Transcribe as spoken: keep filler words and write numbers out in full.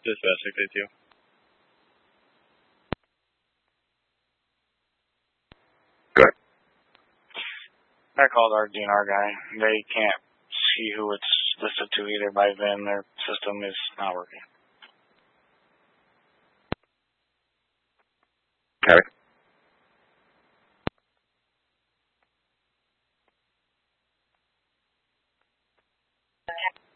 Dispatch six eight two. Good. I called our D N R guy. They can't see who it's listed to either by V I N. Their system is not working. Carry.